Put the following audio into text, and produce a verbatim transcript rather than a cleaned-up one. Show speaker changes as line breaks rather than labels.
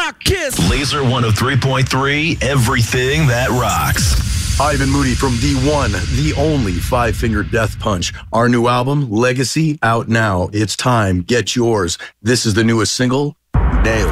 my kiss.
Laser one oh three point three, everything that rocks.
Ivan Moody from the one, the only Five Finger Death Punch. Our new album, Legacy, out now. It's time. Get yours. This is the newest single, Nailed.